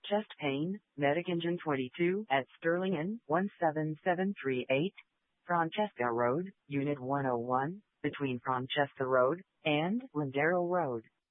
Chest pain, Medic Engine 22 at Sterling Inn 17738, Francesca Road, Unit 101, between Francesca Road and Lindero Road.